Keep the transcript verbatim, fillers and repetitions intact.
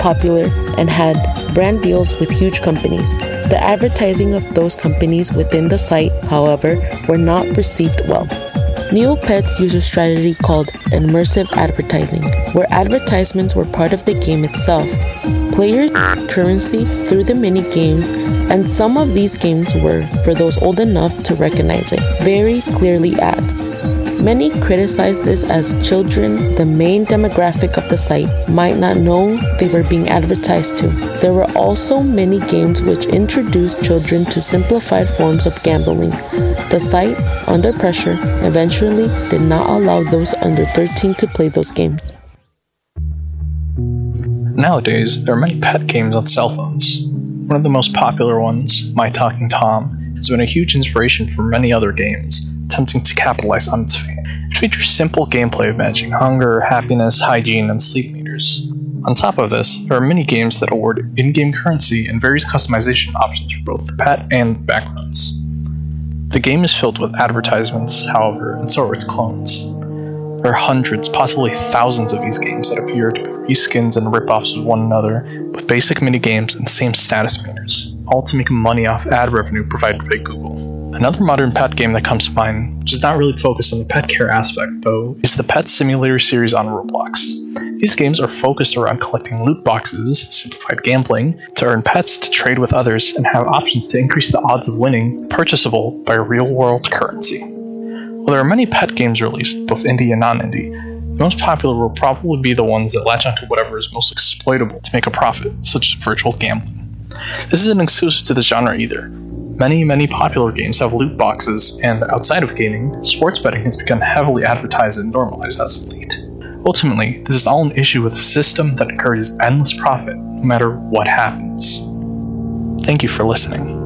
popular and had brand deals with huge companies. The advertising of those companies within the site, however, were not perceived well. Neopets used a strategy called immersive advertising, where advertisements were part of the game itself. Players earned currency through the mini games, and some of these games were, for those old enough to recognize it, very clearly ads. Many criticized this as children, the main demographic of the site, might not know they were being advertised to. There were also many games which introduced children to simplified forms of gambling. The site, under pressure, eventually did not allow those under thirteen to play those games. Nowadays, there are many pet games on cell phones. One of the most popular ones, My Talking Tom, has been a huge inspiration for many other games, attempting to capitalize on its fame. It features simple gameplay of managing hunger, happiness, hygiene, and sleep meters. On top of this, there are many games that award in-game currency and various customization options for both the pet and the backgrounds. The game is filled with advertisements, however, and so are its clones. There are hundreds, possibly thousands of these games that appear to be reskins and rip-offs of one another, with basic minigames and same status meters, all to make money off ad revenue provided by Google. Another modern pet game that comes to mind, which is not really focused on the pet care aspect though, is the Pet Simulator series on Roblox. These games are focused around collecting loot boxes, simplified gambling, to earn pets to trade with others, and have options to increase the odds of winning, purchasable by real-world currency. While there are many pet games released, both indie and non-indie, the most popular will probably be the ones that latch onto whatever is most exploitable to make a profit, such as virtual gambling. This isn't exclusive to the genre either. Many, many popular games have loot boxes, and outside of gaming, sports betting has become heavily advertised and normalized as of late. Ultimately, this is all an issue with a system that encourages endless profit, no matter what happens. Thank you for listening.